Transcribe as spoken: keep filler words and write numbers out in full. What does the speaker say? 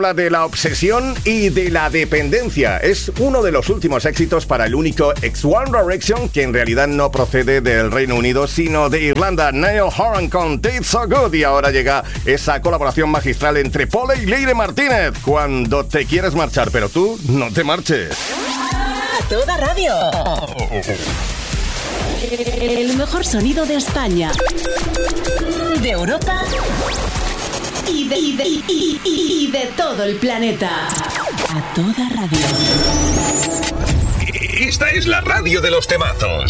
Habla de la obsesión y de la dependencia. Es uno de los últimos éxitos para el único ex One Direction, que en realidad no procede del Reino Unido, sino de Irlanda, Niall Horan con Taste So Good. Y ahora llega esa colaboración magistral entre Pole y Leire Martínez. Cuando te quieres marchar, pero tú no te marches. A toda radio. El mejor sonido de España, de Europa y de, y de, y, y, y de todo el planeta. A toda radio. Esta es la radio de los temazos.